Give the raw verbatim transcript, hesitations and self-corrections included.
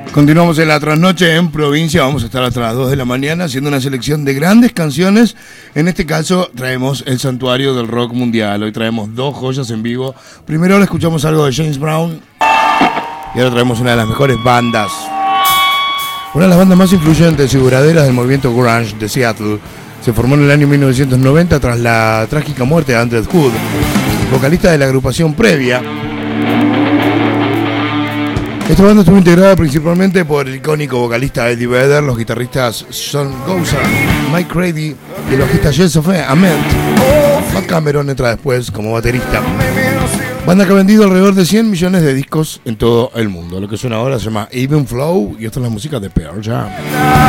Continuamos en la trasnoche en provincia, vamos a estar hasta las dos de la mañana haciendo una selección de grandes canciones. En este caso traemos el santuario del rock mundial, hoy traemos dos joyas en vivo. Primero ahora escuchamos algo de James Brown y ahora traemos una de las mejores bandas. Una de las bandas más influyentes y duraderas del movimiento grunge de Seattle. Se formó en el año mil novecientos noventa tras la trágica muerte de Andrew Wood, vocalista de la agrupación previa. Esta banda estuvo integrada principalmente por el icónico vocalista Eddie Vedder, los guitarristas Sean Gouza, Mike Crady y el bajista Joseph Ament. Matt Cameron entra después como baterista. Banda que ha vendido alrededor de cien millones de discos en todo el mundo. Lo que suena ahora se llama Even Flow y esta es la música de Pearl Jam.